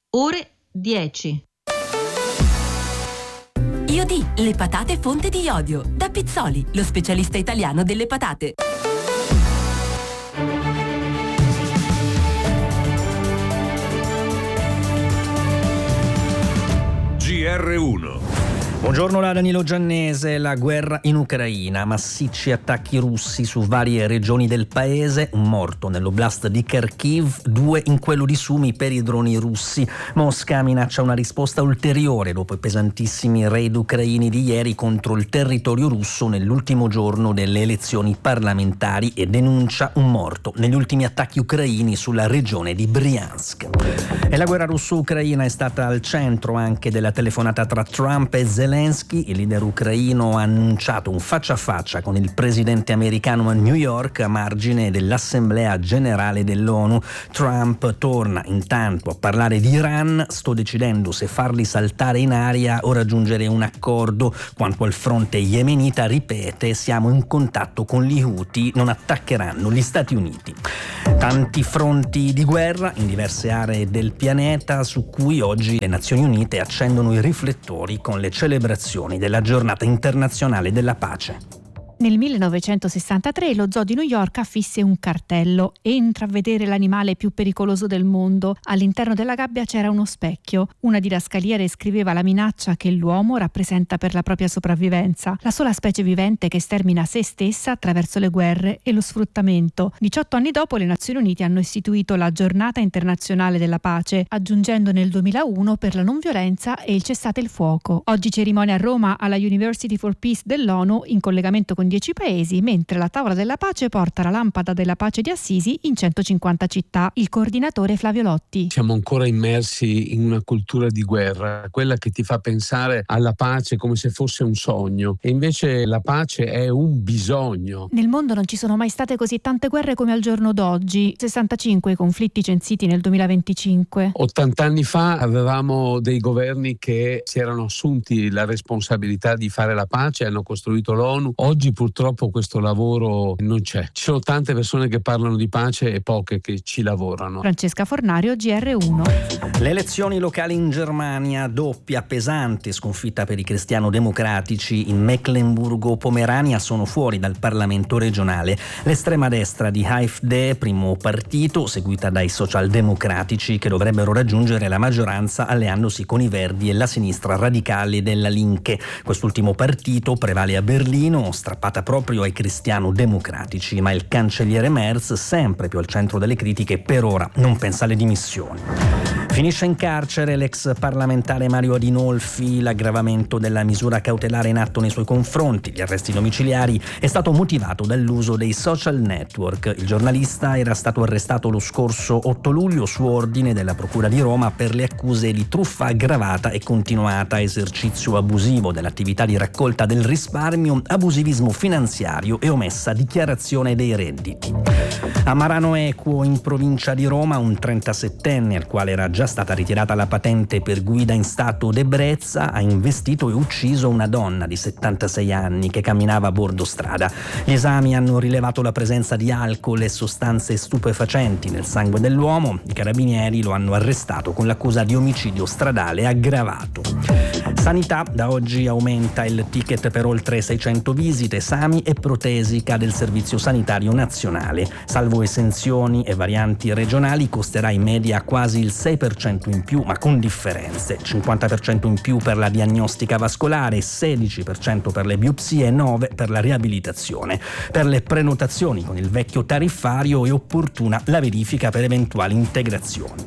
ore 10. Iodi, le patate fonte di iodio. Da Pizzoli, lo specialista italiano delle patate. GR1. Buongiorno da Danilo Giannese. La guerra in Ucraina, massicci attacchi russi su varie regioni del paese, un morto nell'oblast di Kharkiv, 2 in quello di Sumi per i droni russi. Mosca minaccia una risposta ulteriore dopo i pesantissimi raid ucraini di ieri contro il territorio russo nell'ultimo giorno delle elezioni parlamentari e denuncia un morto negli ultimi attacchi ucraini sulla regione di Bryansk. E la guerra russo-ucraina è stata al centro anche della telefonata tra Trump e Zelensky. Il leader ucraino ha annunciato un faccia a faccia con il presidente americano a New York a margine dell'Assemblea Generale dell'ONU. Trump torna intanto a parlare di Iran: sto decidendo se farli saltare in aria o raggiungere un accordo. Quanto al fronte yemenita, ripete: siamo in contatto con gli Houthi, non attaccheranno gli Stati Uniti. Tanti fronti di guerra in diverse aree del pianeta su cui oggi le Nazioni Unite accendono i riflettori con le celebrazioni della Giornata internazionale della pace. Nel 1963 lo zoo di New York affisse un cartello: entra a vedere l'animale più pericoloso del mondo. All'interno della gabbia c'era uno specchio. Una didascalia descriveva la minaccia che l'uomo rappresenta per la propria sopravvivenza, la sola specie vivente che stermina se stessa attraverso le guerre e lo sfruttamento. 18 anni dopo le Nazioni Unite hanno istituito la Giornata internazionale della pace, aggiungendo nel 2001 per la non violenza e il cessate il fuoco. Oggi cerimonia a Roma alla University for Peace dell'ONU in collegamento con 10 paesi, mentre la tavola della pace porta la lampada della pace di Assisi in 150 città. Il coordinatore Flavio Lotti. Siamo ancora immersi in una cultura di guerra, quella che ti fa pensare alla pace come se fosse un sogno, e invece la pace è un bisogno. Nel mondo non ci sono mai state così tante guerre come al giorno d'oggi, 65 conflitti censiti nel 2025. 80 anni fa avevamo dei governi che si erano assunti la responsabilità di fare la pace, hanno costruito l'ONU. Oggi purtroppo questo lavoro non c'è. Ci sono tante persone che parlano di pace e poche che ci lavorano. Francesca Fornario, GR1. Le elezioni locali in Germania, doppia pesante sconfitta per i cristiano-democratici in Mecklenburgo-Pomerania, sono fuori dal Parlamento regionale. L'estrema destra di AfD, primo partito, seguita dai socialdemocratici che dovrebbero raggiungere la maggioranza alleandosi con i Verdi e la sinistra radicale della Linke. Quest'ultimo partito prevale a Berlino, strappata proprio ai cristiano-democratici, ma il cancelliere Merz, sempre più al centro delle critiche, per ora non pensa alle dimissioni. Finisce in carcere l'ex parlamentare Mario Adinolfi. L'aggravamento della misura cautelare in atto nei suoi confronti, gli arresti domiciliari, è stato motivato dall'uso dei social network. Il giornalista era stato arrestato lo scorso 8 luglio su ordine della Procura di Roma per le accuse di truffa aggravata e continuata, esercizio abusivo dell'attività di raccolta del risparmio, abusivismo finanziario e omessa dichiarazione dei redditi. A Marano Equo, in provincia di Roma, un 37enne al quale era già stata ritirata la patente per guida in stato d'ebbrezza ha investito e ucciso una donna di 76 anni che camminava a bordo strada. Gli esami hanno rilevato la presenza di alcol e sostanze stupefacenti nel sangue dell'uomo. I carabinieri lo hanno arrestato con l'accusa di omicidio stradale aggravato. Sanità, da oggi aumenta il ticket per oltre 600 visite, esami e protesica del Servizio Sanitario Nazionale. Salvo esenzioni e varianti regionali, costerà in media quasi il 6% in più, ma con differenze: 50% in più per la diagnostica vascolare, 16% per le biopsie e 9% per la riabilitazione. Per le prenotazioni con il vecchio tariffario è opportuna la verifica per eventuali integrazioni.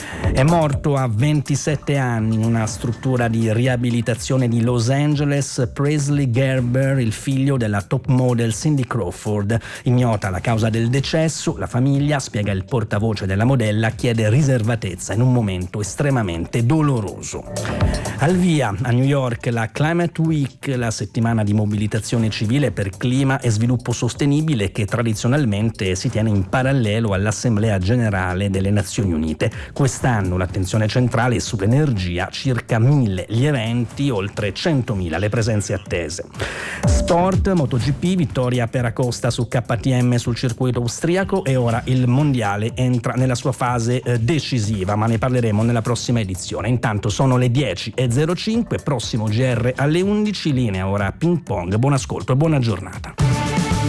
È morto a 27 anni in una struttura di riabilitazione di Los Angeles Presley Gerber, il figlio della top model Cindy Crawford. Ignota la causa del decesso, la famiglia, spiega il portavoce della modella, chiede riservatezza in un momento estremamente doloroso. Al via a New York la Climate Week, la settimana di mobilitazione civile per clima e sviluppo sostenibile che tradizionalmente si tiene in parallelo all'Assemblea Generale delle Nazioni Unite. Quest'anno quest'anno l'attenzione centrale è sull'energia, circa 1.000 gli eventi, oltre 100.000 le presenze attese. Sport, MotoGP, vittoria per Acosta su KTM sul circuito austriaco e ora il mondiale entra nella sua fase decisiva, ma ne parleremo nella prossima edizione. Intanto sono le 10:05, prossimo GR alle 11, linea ora ping pong. Buon ascolto e buona giornata.